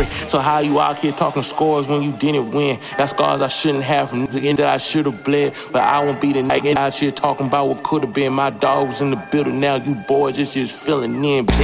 So how you out here talking scores when you didn't win? Got scars I shouldn't have from the end that I should have bled. But I won't be the night out here talking about what could have been. My dog was in the building, now you boys just filling in.